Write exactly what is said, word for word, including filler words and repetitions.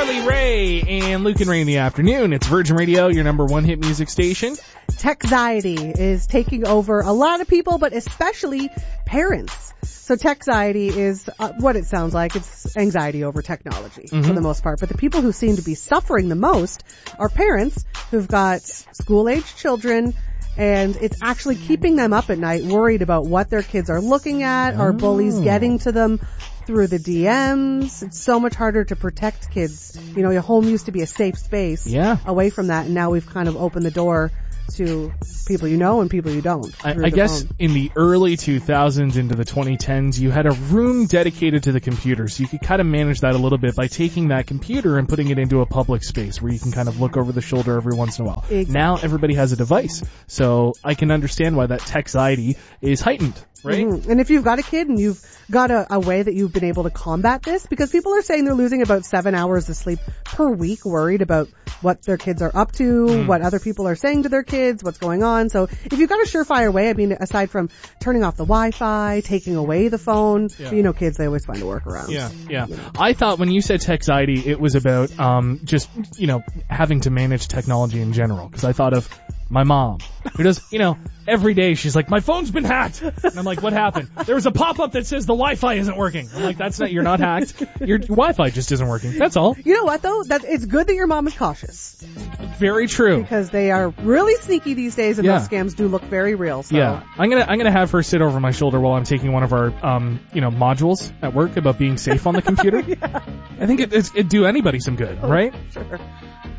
Carly Rae and Luke and Ray in the afternoon. It's Virgin Radio, your number one hit music station. Techxiety is taking over a lot of people, but especially parents. So Techxiety is uh, what it sounds like. It's anxiety over technology mm-hmm. for the most part. But the people who seem to be suffering the most are parents who've got school-aged children, and it's actually keeping them up at night, worried about what their kids are looking at. Oh. Are bullies getting to them through the D Ms? It's so much harder to protect kids. You know, your home used to be a safe space yeah. away from that, and now we've kind of opened the door to people you know and people you don't. I, I guess phone. In the early two thousands into the twenty tens, you had a room dedicated to the computer, so you could kind of manage that a little bit by taking that computer and putting it into a public space where you can kind of look over the shoulder every once in a while. Exactly. Now everybody has a device, so I can understand why that techxiety is heightened. Right? Mm-hmm. And if you've got a kid and you've got a, a way that you've been able to combat this, because people are saying they're losing about seven hours of sleep per week, worried about what their kids are up to, mm. what other people are saying to their kids, what's going on. So if you've got a surefire way, I mean, aside from turning off the Wi-Fi, taking away the phone, yeah. you know, kids, they always find a workaround. Yeah, yeah. You know. I thought when you said techxiety, it was about um just, you know, having to manage technology in general, because I thought of my mom, who does, you know, every day she's like, my phone's been hacked. And I'm like, what happened? There was a pop-up that says the Wi-Fi isn't working. I'm like, that's not, you're not hacked. Your Wi-Fi just isn't working. That's all. You know what though? That it's good that your mom is cautious. Very true. Because they are really sneaky these days, and yeah. those scams do look very real. So. Yeah. I'm gonna, I'm gonna have her sit over my shoulder while I'm taking one of our, um, you know, modules at work about being safe on the computer. yeah. I think it, it's, it'd do anybody some good, oh, right? Sure.